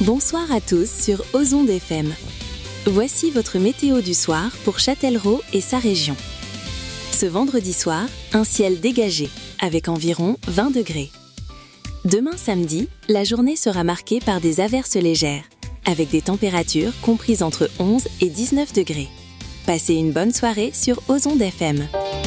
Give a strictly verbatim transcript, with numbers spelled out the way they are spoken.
Bonsoir à tous sur Ozonde F M. Voici votre météo du soir pour Châtellerault et sa région. Ce vendredi soir, un ciel dégagé avec environ vingt degrés. Demain samedi, la journée sera marquée par des averses légères, avec des températures comprises entre onze et dix-neuf degrés. Passez une bonne soirée sur Ozonde F M.